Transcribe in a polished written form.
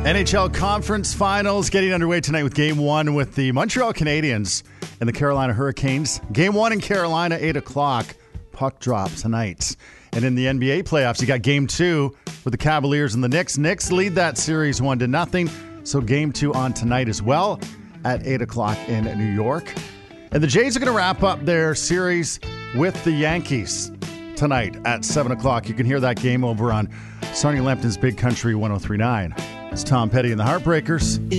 NHL Conference Finals getting underway tonight with Game 1 with the Montreal Canadiens and the Carolina Hurricanes. Game 1 in Carolina, 8 o'clock. Puck drop tonight. And in the NBA playoffs, you got Game 2 with the Cavaliers and the Knicks. Knicks lead that series 1-0. So Game 2 on tonight as well at 8 o'clock in New York. And the Jays are going to wrap up their series with the Yankees tonight at 7 o'clock. You can hear that game over on Sonny Lampton's Big Country 103.9. It's Tom Petty and the Heartbreakers.